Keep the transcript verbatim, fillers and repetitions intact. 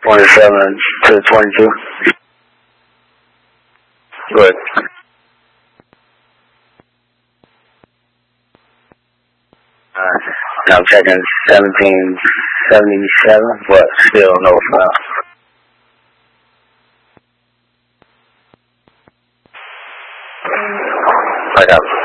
twenty-seven to twenty-two. Good. Uh, now I'm checking seventeen seventy-seven, but still no foul. I got